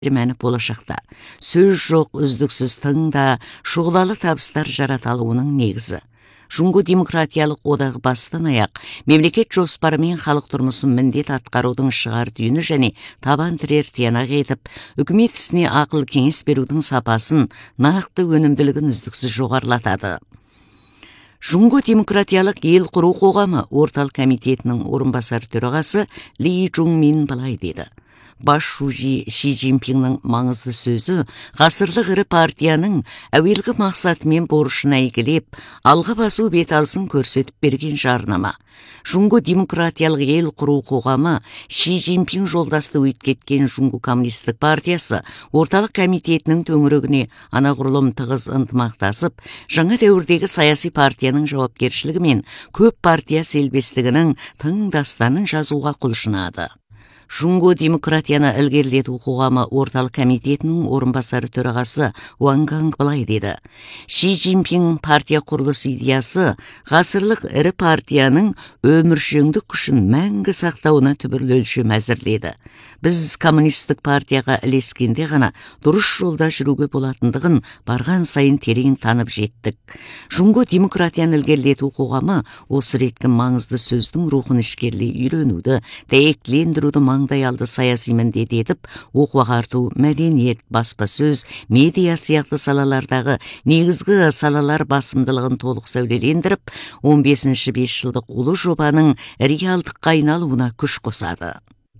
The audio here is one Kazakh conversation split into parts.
мәні болашақта. Сөз жоқ, үздіксіз тыңда, шұғылалы табыстар жараталуының негізі. Жунго демократиялық одағы бастан аяқ мемлекет жоспарымен халық тұрмысын міндет атқарудың шығар түйіні және табан тірер тиянақ етіп, үкімет ісіне ақыл кеңес берудің сапасын, нақты өнімділігін үздіксіз жоғарылатады. Жунго демократиялық ел құру қоғамы орталық комитетінің орынбасар төрағасы Ли Чжунмин былай деді. Баш Ши Цзиньпиннің маңызды сөзі ғасырлық ірі партияның әуелгі мақсаты мен борышын әйгілеп, алға басу бет алысын көрсетіп берген жарнама. Жунго демократиялық ел құру қоғамы Ши Цзиньпин жолдасты өткеткен Жунго коммунистік партиясы орталық комитетінің төңірегіне анағұрлым тығыз ынтымақтасып, жаңа дәуірдегі саяси партияның жауапкершілігі мен көп партия селбестігінің тың дастанын жазуға құлшынады. Жунго демократияны ілгерілету қоғамы орталық комитетінің орынбасары төрағасы Ван Ганг былай деді. Ши Цзиньпин партия құрылыс идеясы ғасырлық ірі партияның өміршеңдік күшін мәңгі сақтауына түбірлі өлшем әзірледі. Біз коммунистік партияға ілескенде ғана дұрыс жолда жүруге болатындығын барған сайын терең танып жеттік. Жунго демократияны ілгерілету қоғамы осы реткі маңызды сөздің рухын ішкерлей үйренуді, дәйектілендіруді маңдай алды саяси міндет етіп, оқу-ағарту, мәдениет, баспасөз, медиа сияқты салалардағы негізгі салалар басымдылығын толық сәулелендіріп, 15-ші 5 жылдық ұлы жобаның реалдыққа айналуына күш қосады.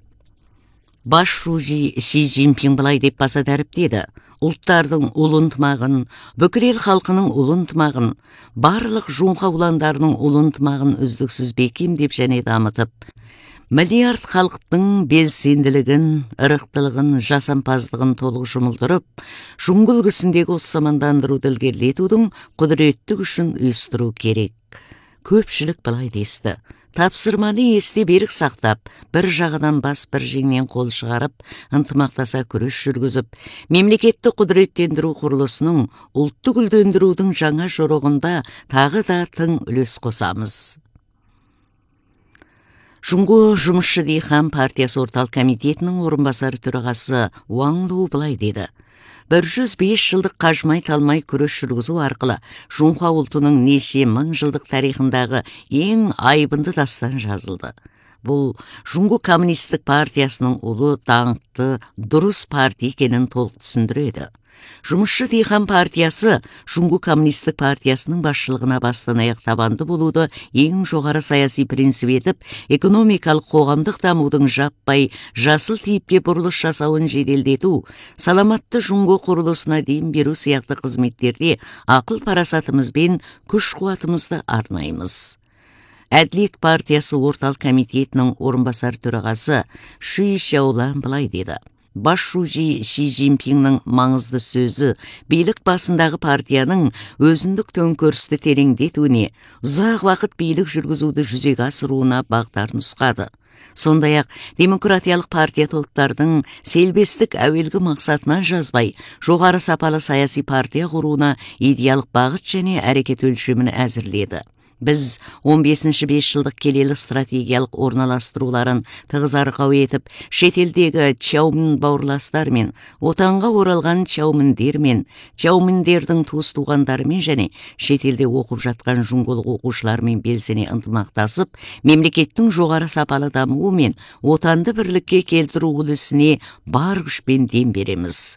Баш Ши Цзиньпин былай деп баса дәріптеді. Ұлттардың ұлы ынтымағын, бүкіл ел халқының ұлы ынтымағын, барлық жуңға уландарының ұлы ынтымағын үздіксіз бекемдеп және дамытып, миллиард халықтың белсенділігін, ырықтылығын, жасампаздығын толық жұмылдырып, жунго үлгісіндегі осы замандандыруды ілгерілетудің құдіретті күшін ұйыстыру керек. Көпшілік былай десті. Тапсырманы есте берік сақтап, бір жағынан бас бір жеңнен қол шығарып, ынтымақтаса күрес жүргізіп, мемлекетті құдіреттендіру құрылысының ұлтты гүлдендірудің жаңа жорығында тағы да тың үлес қосамыз. Жунго жұмысшы дихан партиясы орталық комитетінің орынбасары төрағасы Ван Лу былай деді. 105 жылдық қажмай талмай күрес жүргізу арқылы жунға ұлтының неше мың жылдық тарихындағы ең айбынды дастан жазылды. Бұл Жунго коммунистік партиясының ұлы, даңқты, дұрыс партия екенін толық түсіндіреді. Жұмысшы дихан партиясы Жунго коммунистік партиясының басшылығына бастан аяқ табанды болуды ең жоғары саяси принцип етіп, экономикалық қоғамдық дамудың жаппай жасыл типке бұрылыс жасауын жеделдету, саламатты Жунго құрылысына дем беру сияқты қызметтерде ақыл парасатымызбен күш қуатымызды арнаймыз. Әділет партиясы орталық комитетінің орынбасар төрағасы Ши Шаолан былай деді. Баш Ши Цзиньпиннің маңызды сөзі билік басындағы партияның өзіндік төңкерісті тереңдетуіне, ұзақ уақыт билік жүргізуді жүзеге асыруына бағдар нұсқады. Сондай-ақ демократиялық партия топтардың селбестік әуелгі мақсатына жазбай, жоғары сапалы саяси партия құруына идеялық бағыт және әрекет өлшемін әзірледі. Біз 15-ші 5 жылдық келелі стратегиялық орналастыруларын тығыз арқау етіп, шетелдегі чаумин бауырластармен, отанға оралған чауминдермен, чауминдердің туыс-туғандарымен және шетелде оқып жатқан жунголық оқушылармен белсене ынтымақтасып, мемлекеттің жоғары сапалы дамуы мен отанды бірлікке келтіру үлесіне бар күшпен дем береміз.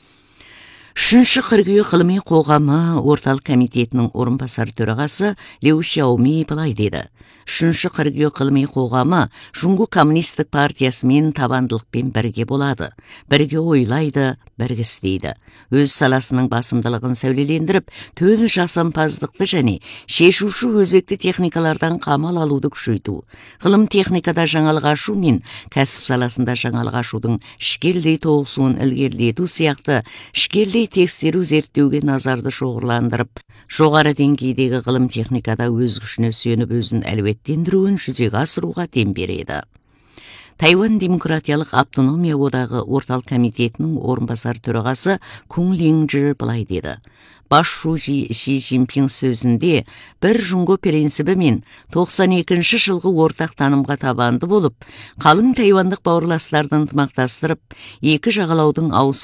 3-ші қыркүйек ғылыми қоғамы орталық комитетінің орынбасар төрағасы Лю Шаоми былай деді. 3-ші қыркүйек ғылыми қоғамы Жунго коммунистік партиясымен табандылықпен бірге болады. Бірге ойлайды, бірге істейді. Өз саласының басымдылығын сәулелендіріп, төл жасампаздықты және шешуші өзекті техникалардан қамал алуды күшейту. Ғылым техникада жаңалық ашу мен кәсіп саласында жаңалық ашудың ішкелдей тоғысуын ілгерілету сияқты ішкелдей тексеру зерттеуге назарды шоғырландырып, жоғары деңгейдегі ғылым техникада өз күшіне сүйеніп өзін әлеуеттендіруін жүзеге асыруға дем береді. Тайвань Демократиялық автономия одағы орталық комитетінің орынбасар төрағасы Кун Линджи былай деді. Баш Ши Цзиньпин сөзінде бір жұңго принцибі мен 92-ші жылғы ортақ танымға табанды болып, қалың тайвандық бауырластарды ынтымақтастырып, екі жағалаудың ауыз